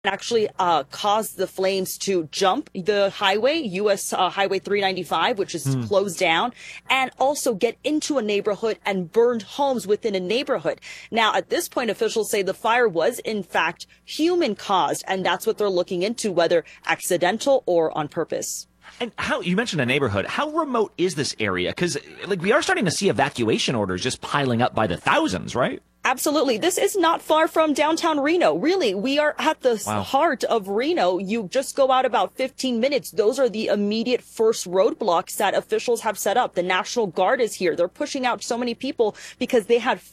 actually caused the flames to jump the highway, U.S. Highway 395, which is closed down, and also get into a neighborhood and burned homes within a neighborhood. Now, at this point, officials say the fire was, in fact, human caused, and that's what they're looking into, whether accidental or on purpose. And how, you mentioned a neighborhood. How remote is this area? Because we are starting to see evacuation orders just piling up by the thousands, right? Absolutely. This is not far from downtown Reno. Really, we are at the heart of Reno. You just go out about 15 minutes. Those are the immediate first roadblocks that officials have set up. The National Guard is here. They're pushing out so many people because they had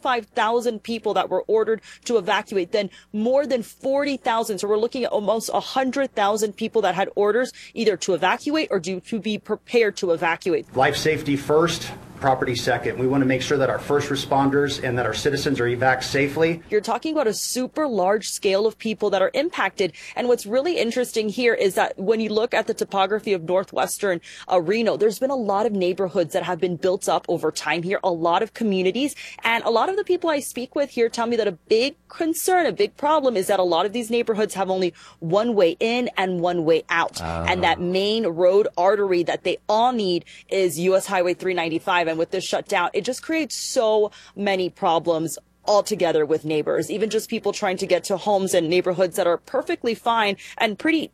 45,000 people that were ordered to evacuate. Then more than 40,000. So we're looking at almost 100,000 people that had orders either to evacuate or to be prepared to evacuate. Life safety first. Property second. We want to make sure that our first responders and that our citizens are evac safely. You're talking about a super large scale of people that are impacted. And what's really interesting here is that when you look at the topography of northwestern Reno, there's been a lot of neighborhoods that have been built up over time here, a lot of communities. And a lot of the people I speak with here tell me that a big concern, a big problem is that a lot of these neighborhoods have only one way in and one way out. And that main road artery that they all need is U.S. Highway 395. And with this shutdown, it just creates so many problems altogether with neighbors, even just people trying to get to homes and neighborhoods that are perfectly fine and pretty,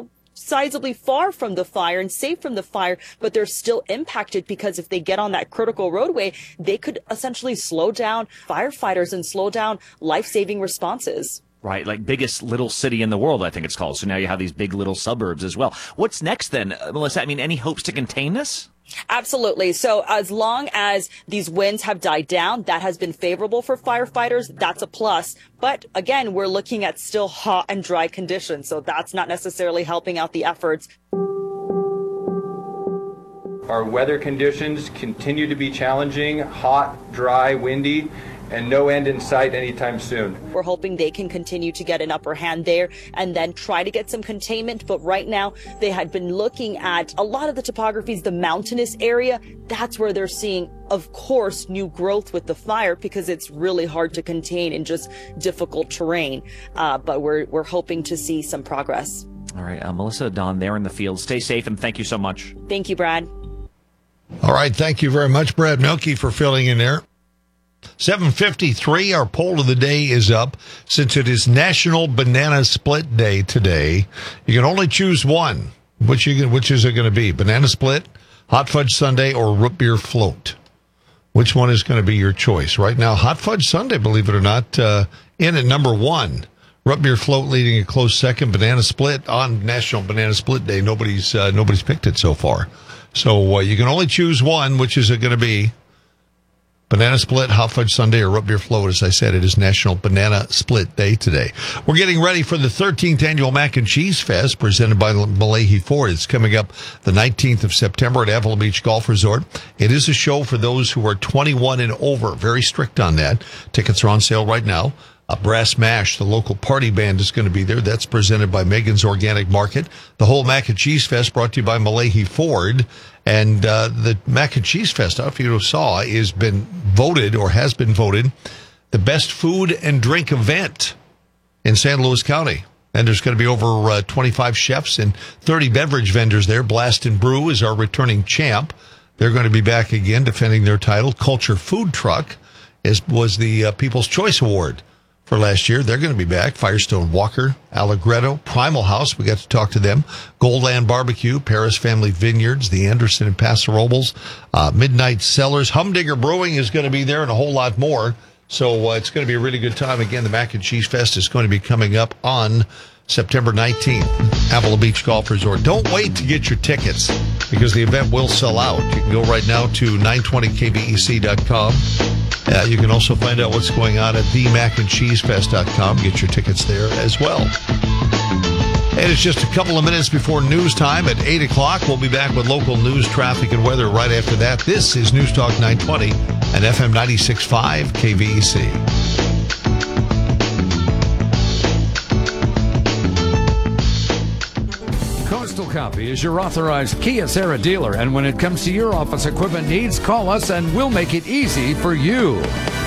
sizably far from the fire and safe from the fire, but they're still impacted because if they get on that critical roadway, they could essentially slow down firefighters and slow down life-saving responses. Right, like biggest little city in the world, I think it's called. So now you have these big little suburbs as well. What's next then, Melissa? I mean, any hopes to contain this? Absolutely. So as long as these winds have died down, that has been favorable for firefighters. That's a plus. But again, we're looking at still hot and dry conditions. So that's not necessarily helping out the efforts. Our weather conditions continue to be challenging, hot, dry, windy, and no end in sight anytime soon. We're hoping they can continue to get an upper hand there and then try to get some containment. But right now, they had been looking at a lot of the topographies, the mountainous area. That's where they're seeing, of course, new growth with the fire because it's really hard to contain in just difficult terrain. But we're hoping to see some progress. All right, Melissa, Don, there in the field. Stay safe and thank you so much. Thank you, Brad. All right, thank you very much, Brad Mielke, for filling in there. 7:53, our poll of the day is up. Since it is National Banana Split Day today, you can only choose one. Which is it going to be? Banana Split, Hot Fudge Sundae, or Root Beer Float? Which one is going to be your choice? Right now, Hot Fudge Sundae, believe it or not, in at number one. Root Beer Float leading a close second. Banana Split on National Banana Split Day. Nobody's picked it so far. So you can only choose one. Which is it going to be? Banana Split, Hot Fudge Sundae, or Root Beer Float. As I said, it is National Banana Split Day today. We're getting ready for the 13th Annual Mac and Cheese Fest presented by Malahi Ford. It's coming up the 19th of September at Avila Beach Golf Resort. It is a show for those who are 21 and over. Very strict on that. Tickets are on sale right now. Brass Mash, the local party band, is going to be there. That's presented by Megan's Organic Market. The whole Mac and Cheese Fest brought to you by Malahi Ford. And the Mac and Cheese Fest, if you saw, has been voted the best food and drink event in San Luis County. And there's going to be over 25 chefs and 30 beverage vendors there. Blast and Brew is our returning champ. They're going to be back again defending their title. Culture Food Truck was the People's Choice Award for last year. They're going to be back. Firestone Walker, Allegretto, Primal House. We got to talk to them. Goldland Barbecue, Paris Family Vineyards, the Anderson and Paso Robles, Midnight Cellars. Humdinger Brewing is going to be there and a whole lot more. So it's going to be a really good time. Again, the Mac and Cheese Fest is going to be coming up on September 19th, Avila Beach Golf Resort. Don't wait to get your tickets because the event will sell out. You can go right now to 920kvec.com. You can also find out what's going on at themacandcheesefest.com. Get your tickets there as well. And it's just a couple of minutes before news time at 8 o'clock. We'll be back with local news, traffic, and weather right after that. This is News Talk 920 and FM 96.5 KVEC. Coastal Copy is your authorized Kia Serra dealer, and when it comes to your office equipment needs, call us and we'll make it easy for you.